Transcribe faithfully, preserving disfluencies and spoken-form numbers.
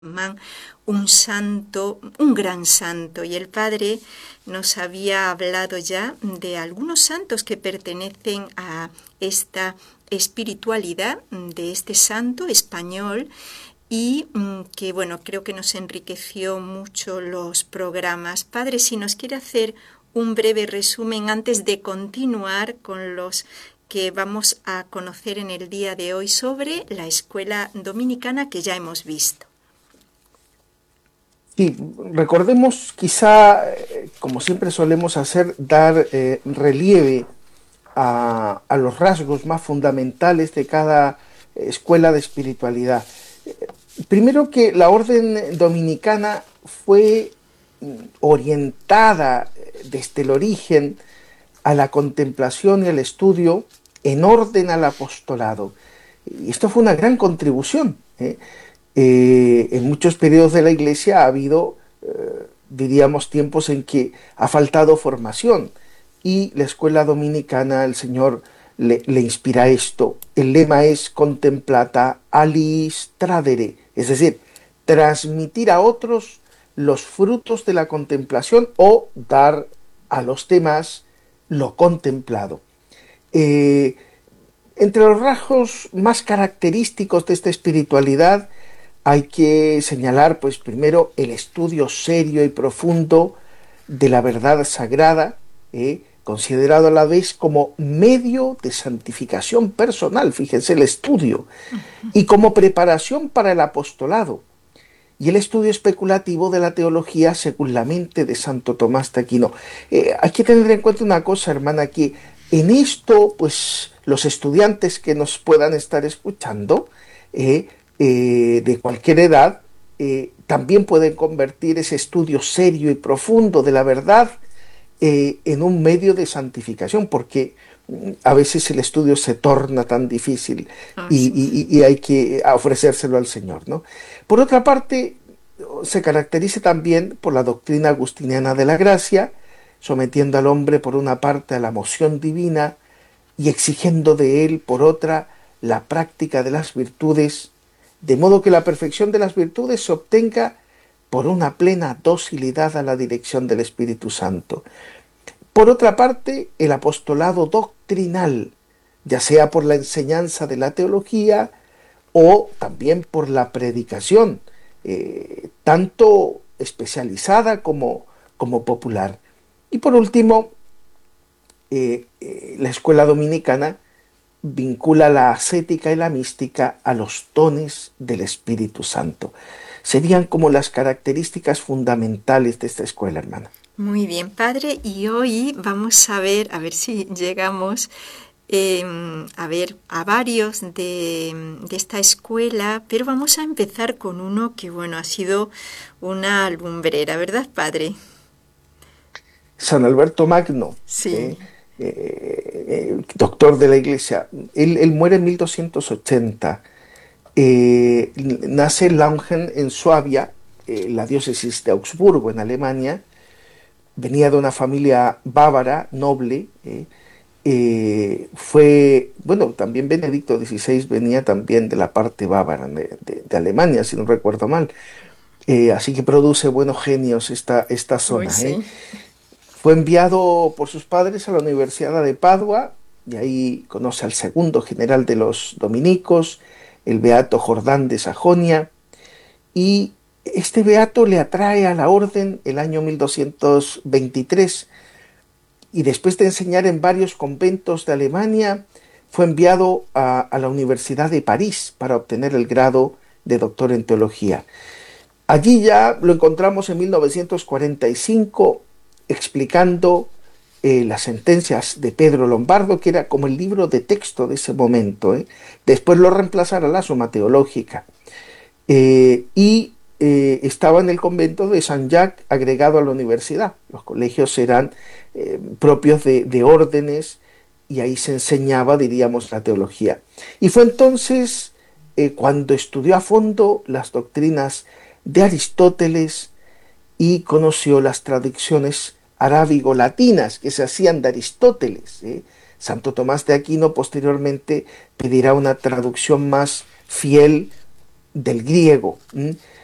Man, un santo, un gran santo, y el Padre nos había hablado ya de algunos santos que pertenecen a esta espiritualidad de este santo español y que, bueno, creo que nos enriqueció mucho los programas. Padre, si nos quiere hacer un breve resumen antes de continuar con los que vamos a conocer en el día de hoy sobre la escuela dominicana que ya hemos visto. Sí, recordemos quizá, eh, como siempre solemos hacer, dar eh, relieve a, a los rasgos más fundamentales de cada escuela de espiritualidad. Eh, Primero que la orden dominicana fue mm, orientada eh, desde el origen a la contemplación y al estudio en orden al apostolado. Y esto fue una gran contribución, ¿eh? Eh, en muchos periodos de la Iglesia ha habido, eh, diríamos, tiempos en que ha faltado formación y la escuela dominicana, el Señor le, le inspira esto. El lema es contemplata alis tradere, es decir, transmitir a otros los frutos de la contemplación o dar a los demás lo contemplado. Eh, entre los rasgos más característicos de esta espiritualidad hay que señalar, pues primero, el estudio serio y profundo de la verdad sagrada, ¿eh? considerado a la vez como medio de santificación personal, fíjense el estudio, y como preparación para el apostolado, y el estudio especulativo de la teología según la mente de Santo Tomás de Aquino. Eh, hay que tener en cuenta una cosa, hermana, que en esto, pues, los estudiantes que nos puedan estar escuchando, eh, eh, de cualquier edad, eh, también pueden convertir ese estudio serio y profundo de la verdad eh, en un medio de santificación, porque mm, a veces el estudio se torna tan difícil Ah, y, sí. y- y hay que ofrecérselo al Señor, ¿no? Por otra parte, se caracteriza también por la doctrina agustiniana de la gracia, sometiendo al hombre por una parte a la moción divina y exigiendo de él por otra la práctica de las virtudes, de modo que la perfección de las virtudes se obtenga por una plena docilidad a la dirección del Espíritu Santo. Por otra parte, el apostolado doctrinal, ya sea por la enseñanza de la teología o también por la predicación, eh, tanto especializada como, como popular. Y por último, eh, eh, la escuela dominicana vincula la ascética y la mística a los dones del Espíritu Santo. Serían como las características fundamentales de esta escuela, hermana. Muy bien, Padre, y hoy vamos a ver, a ver si llegamos eh, a ver a varios de, de esta escuela, pero vamos a empezar con uno que, bueno, ha sido una lumbrera, ¿verdad, Padre? San Alberto Magno, Sí. eh, eh, eh, doctor de la Iglesia, él, él muere en mil doscientos ochenta. Eh, nace en Laungen, en Suabia, eh, la diócesis de Augsburgo, en Alemania. Venía de una familia bávara, noble. eh, eh, fue, bueno, también Benedicto dieciséis venía también de la parte bávara de, de- de Alemania, si no recuerdo mal. Eh, así que produce buenos genios esta, esta Uy, zona, ¿eh? sí. Fue enviado por sus padres a la Universidad de Padua y ahí conoce al segundo general de los dominicos, el beato Jordán de Sajonia, y este beato le atrae a la orden el año mil doscientos veintitrés y después de enseñar en varios conventos de Alemania, fue enviado a, a la Universidad de París para obtener el grado de doctor en teología. Allí ya lo encontramos en mil novecientos cuarenta y cinco explicando eh, las sentencias de Pedro Lombardo, que era como el libro de texto de ese momento. ¿eh? Después lo reemplazará la Suma Teológica. Eh, y eh, estaba en el convento de San Jacques agregado a la universidad. Los colegios eran eh, propios de, de órdenes y ahí se enseñaba, diríamos, la teología. Y fue entonces eh, cuando estudió a fondo las doctrinas de Aristóteles y conoció las traducciones arábigo-latinas que se hacían de Aristóteles. ¿eh? Santo Tomás de Aquino posteriormente pedirá una traducción más fiel del griego. ¿m?